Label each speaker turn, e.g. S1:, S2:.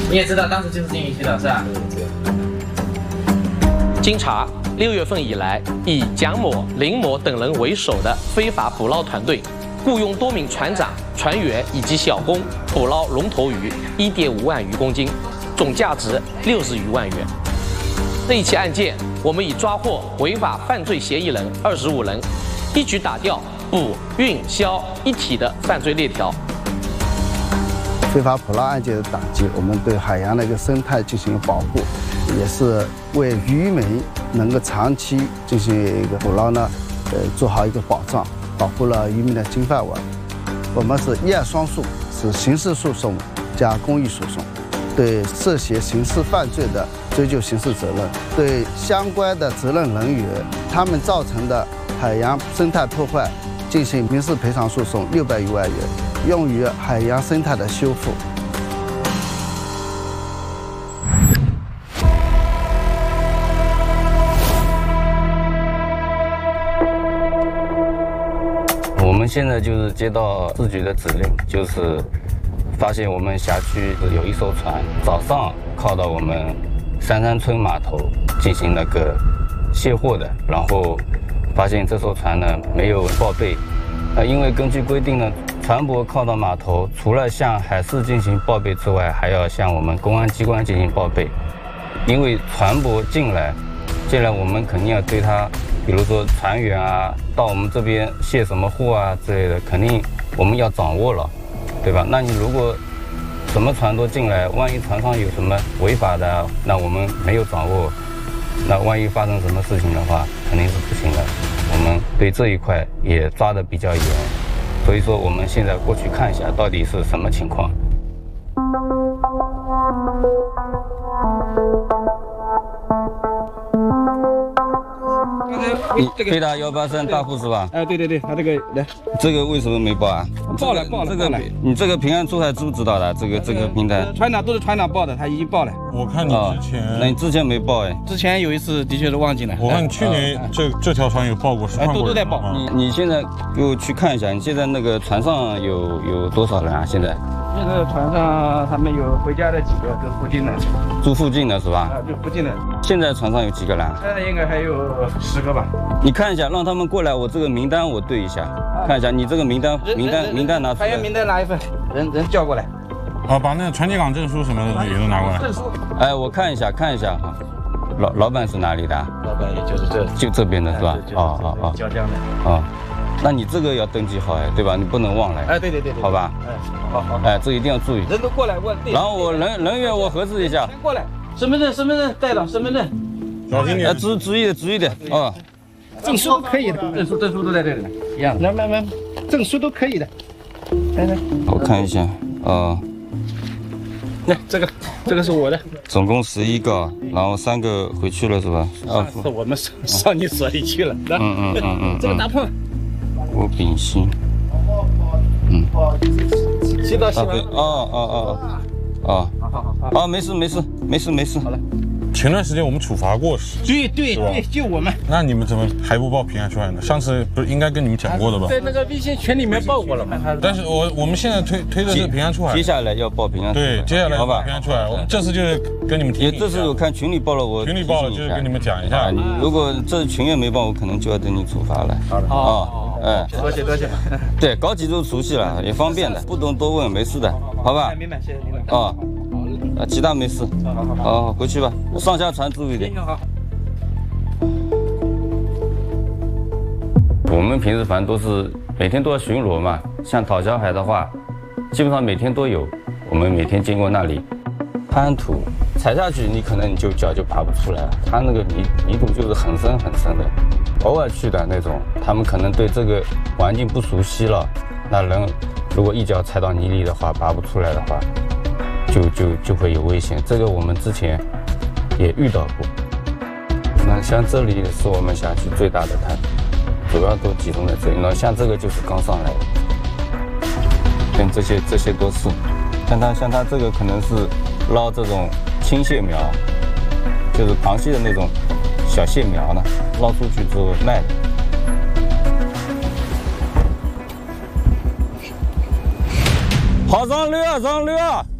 S1: 你也知道当时就是禁渔区的是吧？
S2: 经查，6月份以来，以蒋某、林某等人为首的非法捕捞团队，雇佣多名船长、船员以及小工捕捞龙头鱼1.5万余公斤，总价值60余万元。这一起案件，我们已抓获违法犯罪嫌疑人25人，一举打掉捕、运、销一体的犯罪链条。
S3: 非法捕捞案件的打击，我们对海洋的一个生态进行保护，也是为渔民能够长期进行一个捕捞呢，做好一个保障，保护了渔民的金饭碗。我们是一案双诉，是刑事诉讼加公益诉讼，对涉嫌刑事犯罪的追究刑事责任，对相关的责任人员他们造成的海洋生态破坏进行民事赔偿诉讼600余万元，用于海洋生态的修复。
S4: 我们现在就是接到市局的指令，就是发现我们辖区有一艘船早上靠到我们三山村码头进行那个卸货的，然后发现这艘船呢没有报备。因为根据规定呢，船舶靠到码头，除了向海事进行报备之外，还要向我们公安机关进行报备。因为船舶进来我们肯定要对它，比如说船员啊，到我们这边卸什么货啊之类的，肯定我们要掌握了，对吧？那你如果什么船都进来，万一船上有什么违法的，那我们没有掌握，那万一发生什么事情的话，肯定是不行的。我们对这一块也抓得比较严，所以说我们现在过去看一下到底是什么情况。飞达183大副是吧？
S5: 哎，对对对，他这个来，
S4: 这个为什么没报啊？
S5: 报了。
S4: 这个你这个平安出海知不知道的？这个平台，
S5: 船长都是船长报的，他已经报了。
S6: 我看你之前，
S4: 那你之前没报哎？
S5: 之前有一次的确是忘记了。
S6: 我看去年这条船有报过，是
S5: 都在报。
S4: 你现在给我去看一下，你现在那个船上有多少人啊？现在
S5: 船上他们有回家的几个，跟附近的。
S4: 住附近的是吧？
S5: 就附近的。
S4: 现在船上有几个人？
S5: 现在应该还有10个吧。
S4: 你看一下，让他们过来，我这个名单我对一下，看一下你这个名单拿出来。
S5: 还有名单拿一份，人叫过来。
S6: 好，把那个船籍港证书什么的也都拿过来。
S5: 证书。
S4: 哎，我看一下哈。老板是哪里的？
S5: 老板也就是就
S4: 这边的是吧？
S5: 哦。椒江的。
S4: 哦。那你这个要登记好哎，对吧？你不能忘了。
S5: 哎，对。
S4: 好吧。
S5: 好。
S4: 哎，这一定要注意。
S5: 人都过来问。
S4: 然后我人员我核实一下。
S5: 先过来。身份证带到，身份证。
S6: 小心点。
S4: 注意点啊。
S5: 证书都可以的，证书都在这里，一样的。来，证书都可以的。来，
S4: 我看一下
S5: 来，这个是我的，
S4: 总共11个，然后3个回去了是吧？
S5: 是我们上你所里去了。这个打破。
S4: 吴秉新。
S5: 洗到完。
S4: 好，没事。
S5: 好了。
S6: 前段时间我们处罚过是？
S5: 对，就我们。
S6: 那你们怎么还不报平安出海呢？上次不是应该跟你们讲过的吧？
S5: 在那个微信群里面报过了嘛。
S6: 但是我们现在推的是平安出海。
S4: 接下来要报平安出海。
S6: 对，接下来要报平安出海。我们这次就是跟你们提醒一下。
S4: 这次我看群里报了，
S6: 群里报了就是跟你们讲一下。
S4: 如果这群也没报，我可能就要对你处罚了。
S5: 好的。哎，多谢。
S4: 对，搞几周熟悉了也方便的，不懂多问没事的，好吧？
S5: 明白，谢谢您。
S4: 其他没事。好，回去吧。上下船注意点。
S5: 好。
S4: 我们平时反正都是每天都要巡逻嘛，像讨小海的话，基本上每天都有。我们每天经过那里，滩土踩下去，你可能就脚就爬不出来了。它那个泥土就是很深的，偶尔去的那种，他们可能对这个环境不熟悉了，那人如果一脚踩到泥里的话，拔不出来的话。就会有危险，这个我们之前也遇到过。那像这里是我们辖区最大的滩，主要都集中在这里。那像这个就是刚上来的，跟这些都是。像它这个可能是捞这种青蟹苗，就是螃蟹的那种小蟹苗呢，捞出去之后卖的。好，上溜。